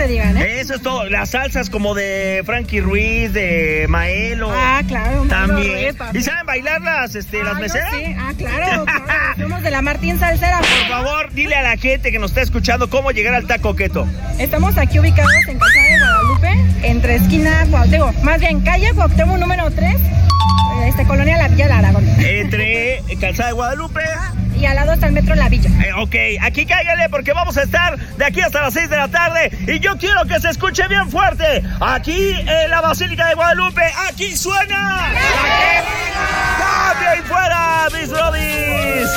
te digan, ¿eh? Eso es todo. Las salsas como de Frankie Ruiz, de Maelo. Ah, claro. También. ¿Y saben bailar las meseras? Sí. Ah, claro. Somos de la Martín Salsera. Por favor, dile a la gente que nos está escuchando cómo llegar al Taco Keto. Estamos aquí ubicados en Calzada de Guadalupe, entre esquina Cuauhtémoc, más bien calle Cuauhtémoc número 3, colonia La Villa de Aragón. Entre Calzada de Guadalupe y al lado está el metro La Villa. Ok, aquí cáigale porque vamos a estar de aquí hasta las 6 de la tarde y yo quiero que se escuche bien fuerte. Aquí en la Basílica de Guadalupe, aquí suena. ¡La que... ¡Cambia y fuera, mis brodies!